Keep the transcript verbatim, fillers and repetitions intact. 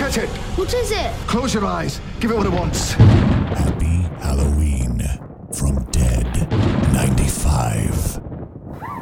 Get it! What is it? Close your eyes. Give it what it wants.